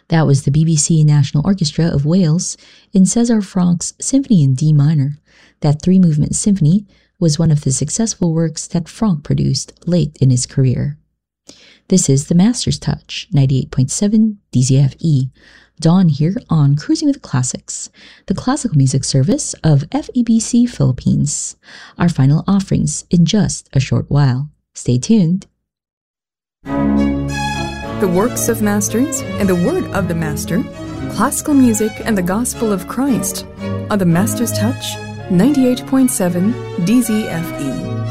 That was the BBC National Orchestra of Wales in César Franck's Symphony in D minor. That three-movement symphony was one of the successful works that Franck produced late in his career. This is the Master's Touch, 98.7 DZFE. Dawn here on Cruising with Classics, the classical music service of FEBC Philippines. Our final offerings in just a short while. Stay tuned. The works of masters and the word of the master, classical music and the gospel of Christ on the Master's Touch, 98.7 DZFE.